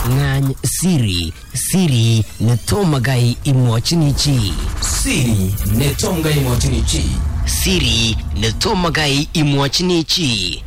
Ngany siri netomagai imwachini chi. Siri netomagai imwachini chi. Siri netomagai imwachini chi.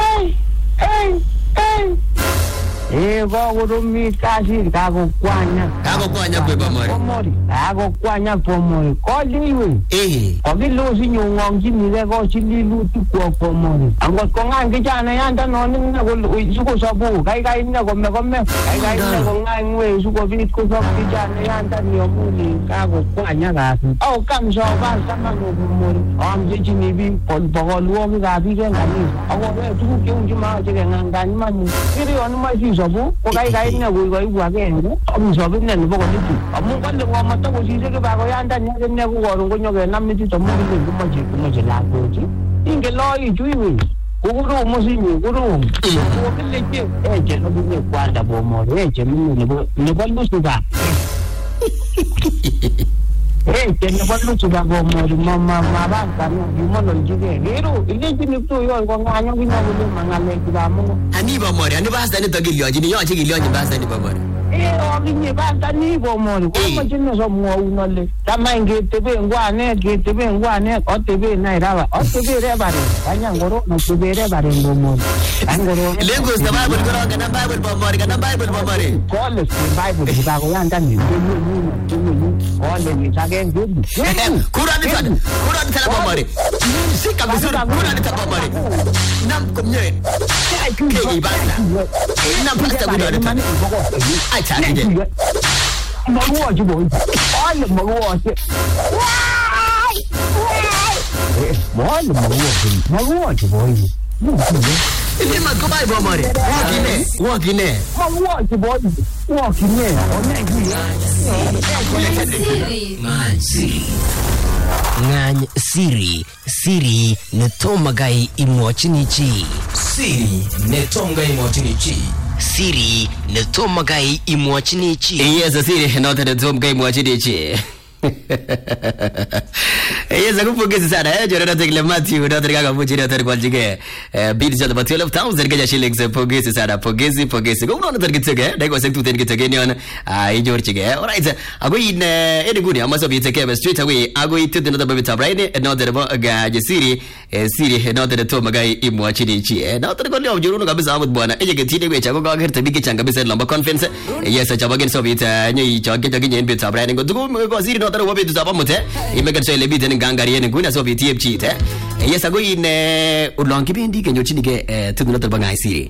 Gurumi kasi kagokwanya kwe Bomori. Kagokwanya Bomori. Koliwe. Kogilusi nyungongji mile go chililu tukwa Bomori. Angot kongan kijana yanda noni na suko sabu. Kai na gome. Kai na kongan ngwe suko vit ko sabu kijana yanda niomuli kagokwanya kasi. Au kam so ba sama no Bomori. Amje chinibi pogoluo mi gabi ke ngani. Awo be tuku ke unjima je ngangani mani. Kiri onu mai sabu. Kai na goi buage. Am sabu ne no bogo nitu. Amu kwande wa mata ko sise ke ba ko yanda ne ko goro ko nyoge namiti to mu ko je la ko ji. Inge lo yi juiwi. Guru musimi guru. Ko kile je no bu kwanda Bomori. Je mi ne bo lusu ba. Je no bo lusu ba Bomori mama ba ka no bi mo no jige. Gero ile ji ni to yo ko nganyo bi no bu mangale ki ba mo. Ani Bomori ani ba sa ni to gilyo ji ni yo ji gilyo ni ba sa ni Bomori. Oginye basta ni Bomori ko mo jinno so mo unole tamange tebe ngwane o tebe na irawa o tebe re bare anya ngoro no tebe re bare Bomori angoro Lagos the Bible goro kana Bible Bomori ko le Bible ba ko yanda ni ni tage ngudu Kurani tala Bomori sika bisura Kurani tala Bomori nam kumye ke ibada nam pasta Kurani tala Challenge. Maguoji boy. All maguoji. Maguoji boy. Ile magobai Bomori. Walkine. Maguoji boy. Walkine. Ngany siri netomagai imwachini chi. Siri netomagai imwachini chi. Siri netomagai imwachini chi. Yes, siri netomagai imwachini chi. Yes, akupongeza sana Jordan Tekle Matthew na katika mjini atari kwa jige bid za 12,000 Kenya shillings. Pongezi sana pongezi kwa unaona targetege dai kwa sektu targetege ni ona ijor jige. Alright, ago in eduguni amaso biteke straight away ago itude na baby tab right no the ga siri no the to magai imwachini chi na tariko leo juru kabisa amut bwana eje getine gwe chago ga gerta bigi changa bisa lamba conference. Yes, chabagen so bit nyi chage chage nyi bit tab right ngo go siri no the wo bit zaba mute imega so le bit ni gangari ni nguna so bit yepchi te. Yes, ago in ulongi bendi kenyo chini ke tudu no the bangai siri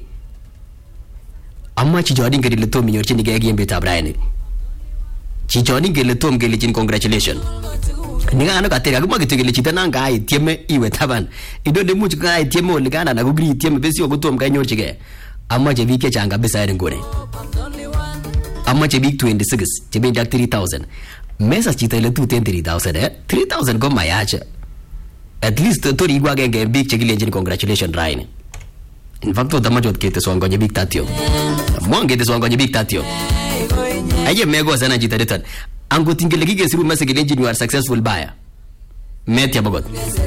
amma chi jodi ngari le to mi nyor chini ke yembe tab right chi jodi ngele to ngele chin congratulations ninga ano kateka kuma kitugele chita nanga itieme iwe taban idonde much ka itieme oligana na gugri itieme besi ogutom ka nyorchige amma je bike changa besa irin gore amma je bik 26 je be dak 3000 mesa chita ile 3000 3000 go mayacha at least to rigwa genge bik chegile njini congratulations rain in fact to majot kete songo je bik tatio monge de songo je bik tatio aye mego sana chita return ango tingele gige siru message engine you are successful buyer metia bogot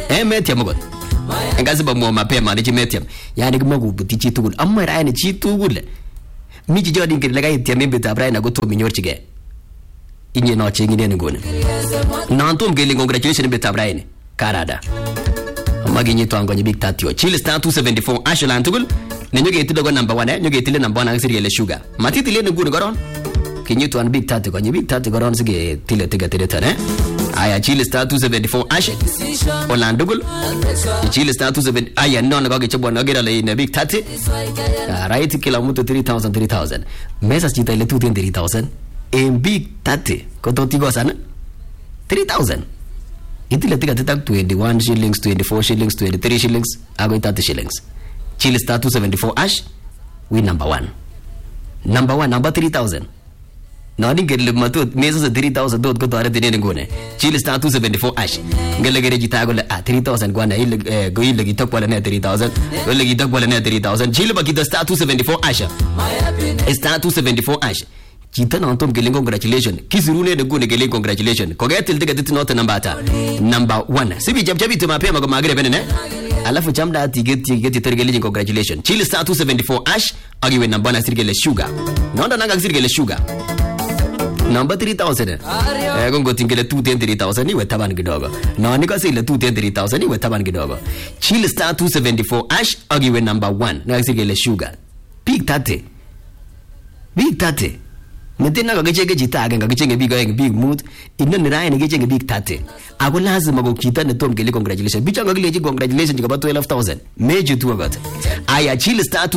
ngazi ba mo mapema ni metia yani kuma kubuti chitugul amma raine chitugul miji jodi ngire lega itia membe tabrai na goto minyorchige inye no chingine ni gone nantum gele congratulations be tabrai ni karada maginyi to angonye big tatio chile star 274 ashland tugul ne nyoge itido number 1 nyoge itile number 1 ngasiri ele sugar matiti le ngune goron kinyitu an big tatu konye big tatu goron sige tile tiga tane aya chile star 274 ashe olandugul chile star 27 aya nona goge chebo nogera le ne big tatu right kila mtu 3000 mesa chita ile 3000 en big tatu kototigo sana 3000 itile tiga tata 21 shillings 24 shillings 23 shillings ago 30 shillings chile star 274 ash we number 1 number 3000 nani gele matut mesa sa 3000 dot ko tare tene ngone chile star 274 ash ngele gere jita gole 3000 gwana ile go ile gitak wala ne 3000 ile gitak wala ne 3000 chile bakita star 274 ash star 274 ash chita na antom gele congratulations kisirune de gune gele congratulations ko getel tiga tit not number 1 sibi jabjabi to mapema ko magre benene alafu chamda tigeti tergeli congratulations chili star 274 ash agiwe namba na sirgele sugar naonda nanga sirgele sugar number 3000 kongo tingele 23000 iwe taban kidogo no niko sile 23000 iwe taban kidogo chili star 274 ash agiwe number 1 nanga sirgele sugar big 30 Nitena kagechenge chita agenge kagechenge big aeng big mood inoni raini kagechenge big 30 ako lazima ko chita netom kele congratulations bicho kagileji congratulations chikaba 12000 meju tu agot aya chili star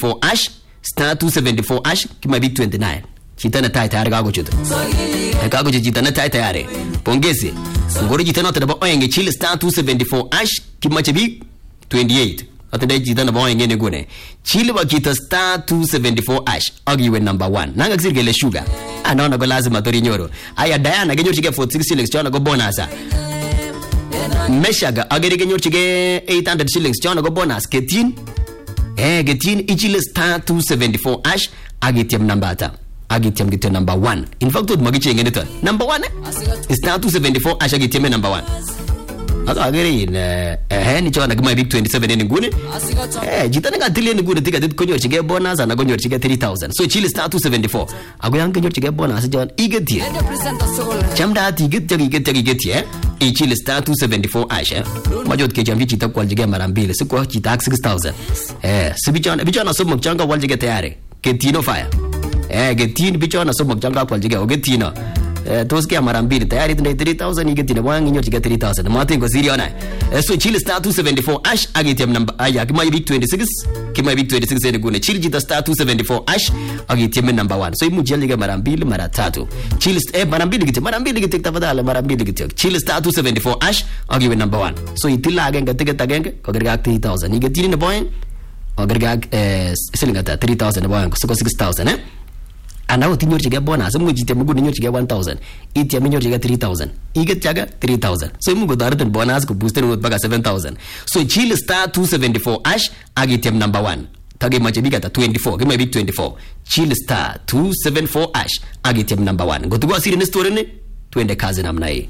274 ash kima big 29 chita na tai tayari kagochuta kagochuta chita na tai tayari pongezi ngori chita na tadaba aeng chili star 274 ash kima big 28 atende chita na boy ngene gune chili ba kita star 274 ash agiwe number 1 nanga sirgele sugar anaona ko lazima tori nyoro aya Diana genyo chike 46 shillings chona ko bonus meshaga agere genyo chike 800 shillings chona ko bonus ketin ichile star 274 ash agitiam number ata agitiam gite number 1 in fact ud magichenge nito number 1 star 274 ash agitiam number 1 Ato agere in ni chona kama big 27 ni ngune jitana ka trillion ngune tika dit konyor chige bonus ana konyor chige 3000 so chili star 274 ago yang konyor chige bonus jon igetie chamda tiget e chili star 274 ash majot ke jambi chita kwal chige mara mbili siko chita 6000 bichona somo changa wal chige tayari ketino fire getin bichona somo changa kwal chige ogetino tos kia mara mbili tayari tuna 3000 igetina wangi nyo chiga 3000 matengo siriona so chili star 274 ash agitiam number aya kima big 26 ene gune chili jita star 274 ash agitiam number 1 so imu jaliga mara mbili mara tatu chili mara mbili gite tafadhali mara mbili gite chili star 274 ash agiwe number 1 so itila agenge ticket agenge kogerga 3000 igetini ne boy kogerga silingata 3000 boy so 6000 ana utinyor chige bonus mujite mugu ninyor chige 1000 itia minyor chige 3000 iget chaga 3000 so mugu darden bonus ko booster mut baga 7000 so chili star 274 ash agitiam number 1 tage mache bigata 24 kema big 24 chili star 274 ash agitiam number 1 gotu asiri ne story ne twende kazi namna hii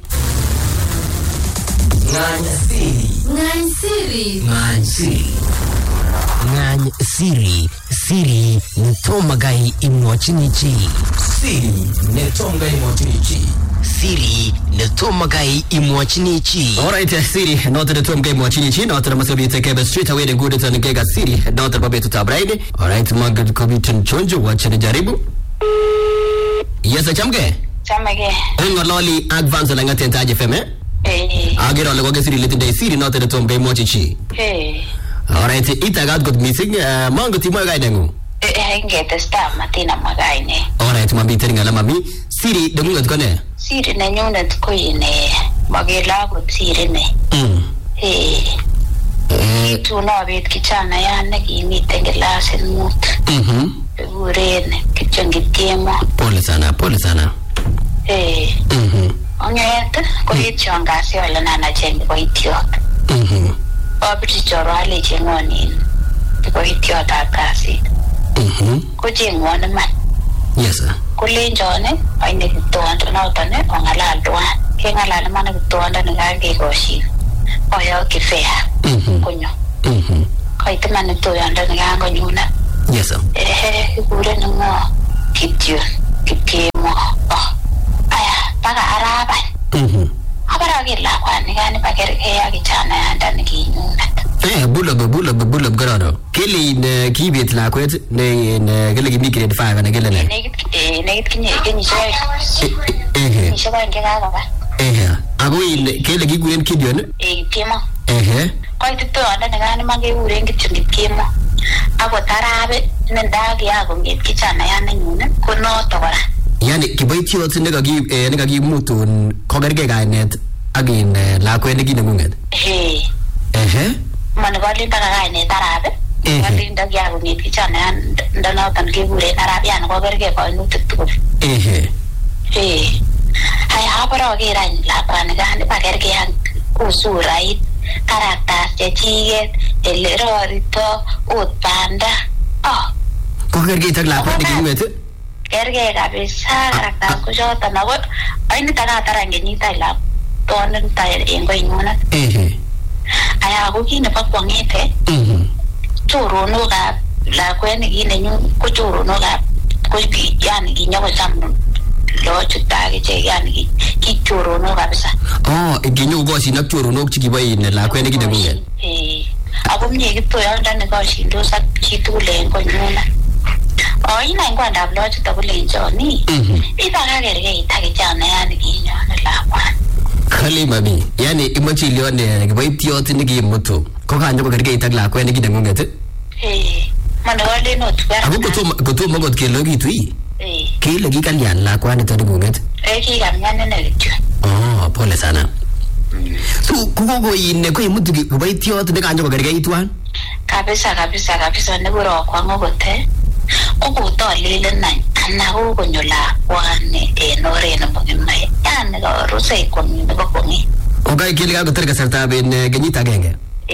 Ngany siri ntomagai imwachinichi siri ntomagai imwachinichi alright siri not the tom game watchinichi not the masabi take a straight away the good to ngega siri not the babetu tabraide alright magad kobitin chonjo wachani jaribu yes chamge ngololi advance la ngatenta jfm agero le goge siri letinde siri not the tom game watchinichi alright itagat good missing mango timo gaidengu ngete sta matina magaine alright mambi teringa la mami siri demunga tukone siri na nyona tukoine magela go siri ne tu na bet kichana yana kimite ngelasin mut urene kichangit kemo pole sana ongeta ko hichanga si wala nana chengi ko itiot abiti chorale chengoni ko itiot akasi ko chengoni man yes sir ko lenjone aine kitonda na utane ongalalwa ke ngalala mana kitonda ngake koshi oyo kifea kunyo ko itemane to yanda ngango nyuna yes sir ikure ngo kitemo aya paga araba abara gila kwani gani pagerke ya kichana yanda nikinyuna bulab garado kili ne kibet la kwet ne gele gibi grade 5 na gele ne kinye shoy ni shoy ngega baba ago ile kele giguren kidion kemo ko ito anda ngani mage uren kitchungikemo ago tarabe nendagi yago nget kichana yana nyuna kuno tokora yani kibaitio ne gagi mutun kogerge gainet agin la kwene gine munget man goli paga gainet tarabe goli ndag yago nget kichana ndana tan gibure tarabe yana kogerge ko nutukul hay habara gira la pan gani pagerge yan usurai karakter chechiget elerorito utpanda kogerge tag la kwene gimet kerge kabisa karakter ko jota na wat aini tara ngenita la tonen tayo engo inguna aya ko kii nebo kwong'ete choronokab lakwet nekinenyu ko choronokab ko yani kinyokocham lochuta kiche yani ki choronok kabisa. Kinyo koshin ak choronok chekibo in lakwet nekinengunget. Ako mie kiptoyondoni koshindos ak chitugul en konyuna. Ina kwandab lochuta kolenjoni ibakakerkeit ak kijana yani kinyone lakwani. Kale mami, yani imache ilione kiboitiot nekimutu ko kanyo kokerkeit ak lakwet nekinengunget. Mane wale not. Ako kotomo kot kelokitu ii. Kile kikalyan lakwanito nekunget. Kikamyan ine kityo. Pole sana. So kukokoine ko imutu kiboitiot nekanyo kokerkeit twan? Kabisa nekuro kwangu kote. Kokotolelen ana kokonyo lakwani en oret nebo kimai. Yani karusei kwonyi nebo kwonyi. Okay, kile kakotar kasartab en kenyit agenge.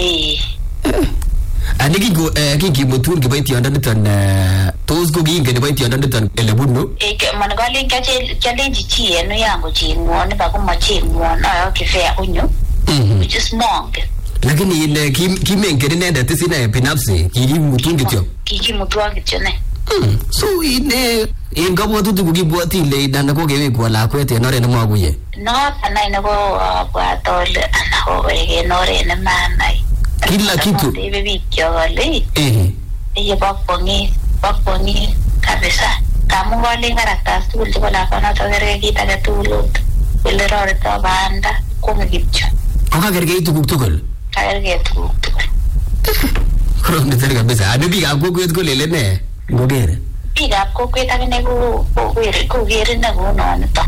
Ani kingimutun kiboitiondoniton tos ko kiingen kiboitiondoniton ele bunu? Man kalen kyalenji chi eno yangu chingwon ba kuma chingwon ayo kifea kunyo. Which is monk. Lakini ile kimengen inendet isine binafsi kikimutun kityo. Kikimutun kityo ne. So ine en kabwatutik kokibwoti ile idanda kokewekwa lakwet en oret nemakuye. Noton ine ko abwat ole ana kowek en oret nemanai. Kila kitu. Ibe biik chokole. Iye bakwangi kabisa. Kamu kole karaktas tugul chebo lakwanoto kerge kit age tugul. Ile rorito banda komi kityo. Kakergei tuguk tugul. Kakergei tuguk tugul. Korom nitere kabisa. Ani biikab kokwet kolele ne? Ngokere. Biikab kokwet akine kokere ne kounonito.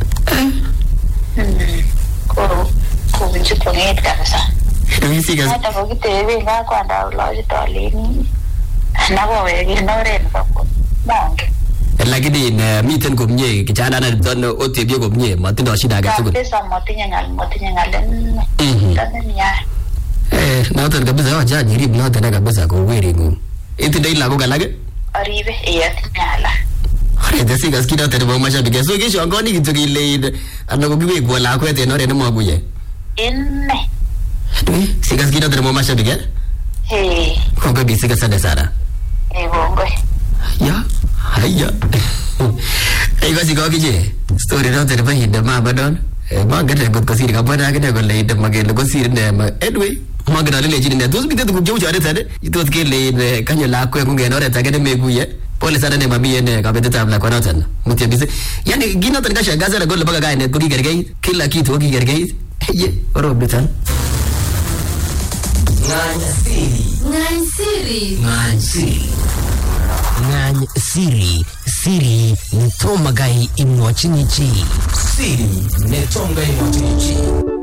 Kobunchi kwong'et kabisa. Hata kokitebe nga kwandab lochuta oleni ana kowek en oret nebo monge. Lakini miten komie kijana otebie komie matindo shida age tugul. Kabisa motinye ng'al noton kabisa wacha jirib noton kabisa ko weringu. Itindoi lagok alak? Aribe atinye alak. Ore sikas kinoton nebo mashabiki. So kishongoni kityo kile ana kokiwekwa lakwet en oret nemakuye. Ine. Sikas kinoton nebo mashabiki? Kongoi bisika sana. Kongoi. Ya. Haya. Kasi kokije. Story noton nebo hinde mama don. Mangen kot kosir kabwana akine kole hinde magele kosir ne. Anyway, mangen alelechi ne. Tos miten tuguk cheu choret ane. Itot kele kanyo lakwet ngen oret age nemekuye. Pole sana ne mami en kabetetab lakwanoton. Mutye bisi. Yani kinoton kashangaza kole baka kainet ko kikerkeit. Kila kitu ko kikerkeit. Ye, oro bitan. Ngany siri nitomagai imwachini chi. Siri nitomagai imwachini chi.